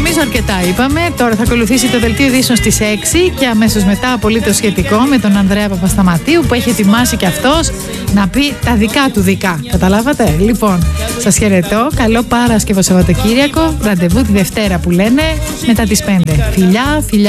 Νομίζω αρκετά είπαμε. Τώρα θα ακολουθήσει το δελτίο ειδήσεων στις 6 και αμέσως μετά απολύτως σχετικό με τον Ανδρέα Παπασταματίου που έχει ετοιμάσει και αυτός να πει τα δικά του δικά. Καταλάβατε? Λοιπόν, σας χαιρετώ. Καλό Παρασκευό Σαββατοκύριακο. Ραντεβού τη Δευτέρα που λένε μετά τις 5. Φιλιά, φιλιά.